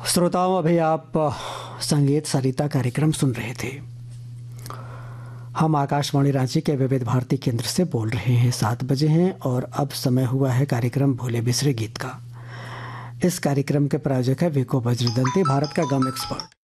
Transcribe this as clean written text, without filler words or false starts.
श्रोताओं, अभी आप संगीत सरिता कार्यक्रम सुन रहे थे। हम आकाशवाणी रांची के विविध भारती केंद्र से बोल रहे हैं। 7 बजे हैं और अब समय हुआ है कार्यक्रम भोले बिसरे गीत का। इस कार्यक्रम के प्रायोजक है विको वज्रदंती, भारत का गम एक्सपर्ट।